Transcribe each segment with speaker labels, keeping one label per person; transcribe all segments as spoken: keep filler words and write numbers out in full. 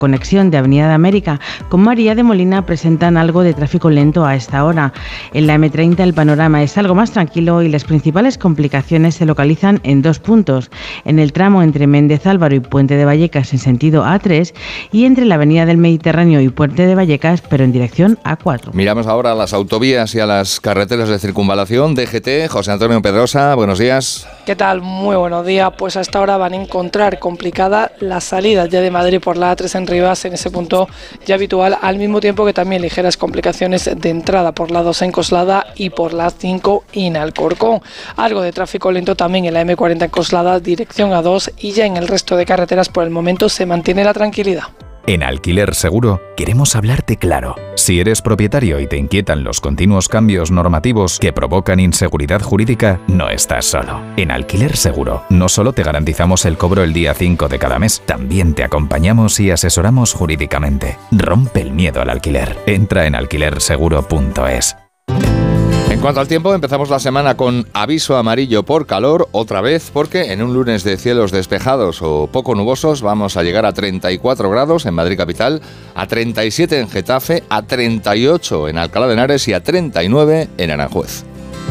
Speaker 1: conexión de Avenida de América con María de Molina presentan algo de tráfico lento a esta hora. En la eme treinta el panorama es algo más tranquilo y las principales complicaciones se localizan en dos puntos: en el tramo entre Méndez Álvaro y Puente de Vallecas en sentido A tres y entre la Avenida del Mediterráneo y Puente de Vallecas, pero en dirección A cuatro.
Speaker 2: Miramos ahora a las autovías y a las carreteras de circunvalación. D G T, José Antonio Pedrosa, buenos días.
Speaker 3: ¿Qué tal? Muy buenos días. Pues hasta ahora van a encontrar complicada la salida ya de Madrid por la A tres en Rivas, en ese punto ya habitual, al mismo tiempo que también ligeras complicaciones de entrada por la dos en Coslada y por la cinco en Alcorcón. Algo de tráfico lento también en la eme cuarenta en Coslada, dirección A dos, y ya en el resto de carreteras por el momento se mantiene la tranquilidad.
Speaker 4: En Alquiler Seguro queremos hablarte claro. Si eres propietario y te inquietan los continuos cambios normativos que provocan inseguridad jurídica, no estás solo. En Alquiler Seguro no solo te garantizamos el cobro el día cinco de cada mes, también te acompañamos y asesoramos jurídicamente. Rompe el miedo al alquiler. Entra en alquiler seguro punto es.
Speaker 2: En cuanto al tiempo, empezamos la semana con aviso amarillo por calor, otra vez, porque en un lunes de cielos despejados o poco nubosos vamos a llegar a treinta y cuatro grados en Madrid capital, a treinta y siete en Getafe, a treinta y ocho en Alcalá de Henares y a treinta y nueve en Aranjuez.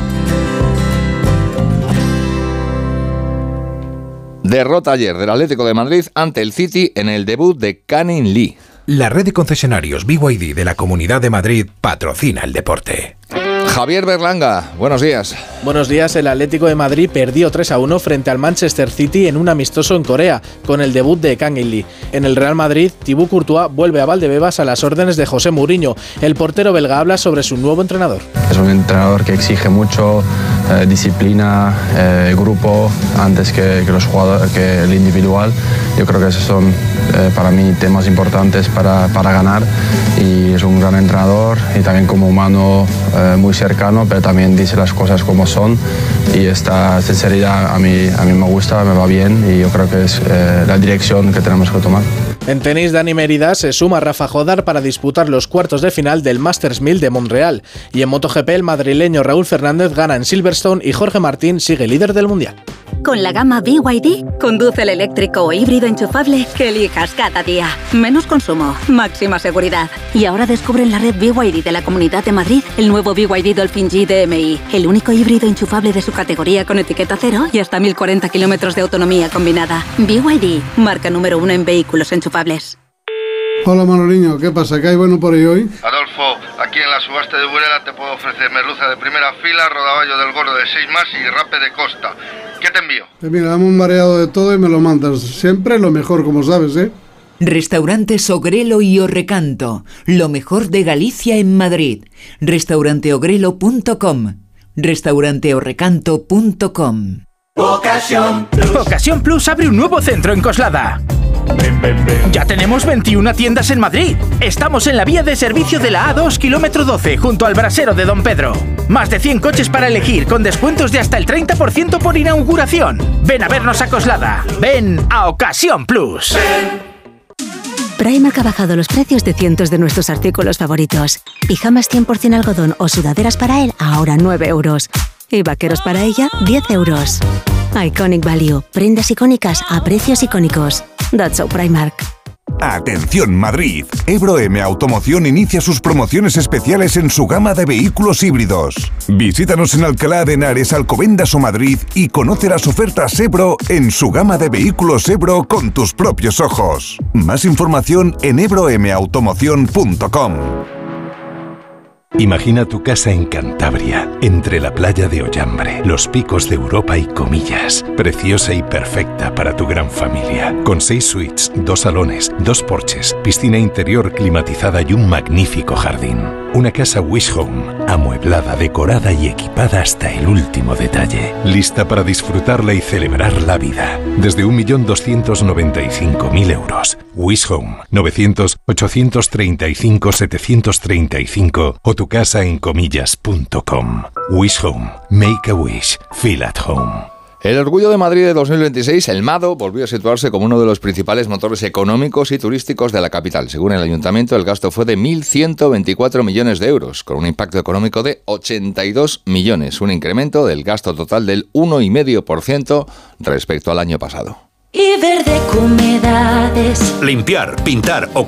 Speaker 2: Derrota ayer del Atlético de Madrid ante el City en el debut de Canning Lee.
Speaker 5: La red de concesionarios B Y D de la Comunidad de Madrid patrocina el deporte.
Speaker 2: Javier Berlanga, buenos días.
Speaker 6: Buenos días. El Atlético de Madrid perdió tres a uno frente al Manchester City en un amistoso en Corea, con el debut de Kang In Lee. En el Real Madrid, Thibaut Courtois vuelve a Valdebebas a las órdenes de José Mourinho. El portero belga habla sobre su nuevo entrenador.
Speaker 7: Es un entrenador que exige mucho, eh, disciplina, eh, grupo, antes que, que los jugadores, que el individual. Yo creo que esos son eh, para mí temas importantes para, para ganar, y es un gran entrenador y también como humano eh, muy cercano, pero también dice las cosas como son, y esta sinceridad a mí, a mí me gusta, me va bien, y yo creo que es eh, la dirección que tenemos que tomar.
Speaker 6: En tenis, Dani Mérida se suma a Rafa Jodar para disputar los cuartos de final del Masters mil de Montreal, y en MotoGP el madrileño Raúl Fernández gana en Silverstone y Jorge Martín sigue líder del mundial.
Speaker 8: Con la gama B Y D, conduce el eléctrico o híbrido enchufable que elijas cada día. Menos consumo, máxima seguridad. Y ahora descubre en la red B Y D de la Comunidad de Madrid el nuevo B Y D Dolphin G D M I, el único híbrido enchufable de su categoría con etiqueta cero y hasta mil cuarenta kilómetros de autonomía combinada. B Y D, marca número uno en vehículos enchufables.
Speaker 9: Hola Manoliño, ¿qué pasa? ¿Qué hay bueno por ahí hoy?
Speaker 10: Adolfo, aquí en la subasta de Burela te puedo ofrecer merluza de primera fila, rodaballo del gordo de seis más y rape de costa. ¿Qué te envío?
Speaker 9: Pues mira, dame un mareado de todo y me lo mandas. Siempre lo mejor, como sabes, ¿eh?
Speaker 11: Restaurantes Ogrelo y Orrecanto, lo mejor de Galicia en Madrid. restaurante ogrelo punto com, restaurante orrecanto punto com.
Speaker 12: Ocasión Plus. Ocasión Plus abre un nuevo centro en Coslada.
Speaker 13: Ven, ven, ven.
Speaker 12: Ya tenemos veintiuna tiendas en Madrid. Estamos en la vía de servicio de la A dos, kilómetro doce, junto al brasero de Don Pedro. Más de cien coches para elegir, con descuentos de hasta el treinta por ciento por inauguración. Ven a vernos a Coslada. Ven a Ocasión Plus. Ven.
Speaker 14: Primark ha bajado los precios de cientos de nuestros artículos favoritos. Pijamas cien por ciento algodón o sudaderas para él, ahora nueve euros. Y vaqueros para ella, diez euros. Iconic Value. Prendas icónicas a precios icónicos. That's so Primark.
Speaker 15: Atención Madrid, Ebro M Automoción inicia sus promociones especiales en su gama de vehículos híbridos. Visítanos en Alcalá de Henares, Alcobendas o Madrid y conoce las ofertas Ebro en su gama de vehículos Ebro con tus propios ojos. Más información en ebro m automoción punto com.
Speaker 16: Imagina tu casa en Cantabria, entre la playa de Ollambre, los picos de Europa y Comillas, preciosa y perfecta para tu gran familia, con seis suites, dos salones, dos porches, piscina interior climatizada y un magnífico jardín. Una casa Wish Home, amueblada, decorada y equipada hasta el último detalle, lista para disfrutarla y celebrar la vida. Desde un millón doscientos noventa y cinco mil euros. Wish Home, novecientos, ochocientos treinta y cinco, setecientos treinta y cinco o tu casa en comillas punto com. Wish Home. Make a wish. Feel at home.
Speaker 2: El Orgullo de Madrid de dos mil veintiséis, el MADO, volvió a situarse como uno de los principales motores económicos y turísticos de la capital. Según el Ayuntamiento, el gasto fue de mil ciento veinticuatro millones de euros, con un impacto económico de ochenta y dos millones, un incremento del gasto total del uno coma cinco por ciento respecto al año pasado.
Speaker 17: Y Verde Humedades.
Speaker 18: Limpiar, pintar o